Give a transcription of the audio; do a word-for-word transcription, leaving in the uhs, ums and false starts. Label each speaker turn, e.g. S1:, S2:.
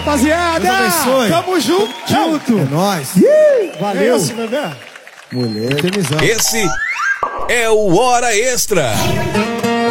S1: rapaziada.
S2: Deus abençoe.
S1: Tamo junto. junto.
S2: É nóis.
S1: Valeu. É isso, bebê.
S2: Mulher.
S3: Esse é o Hora Extra.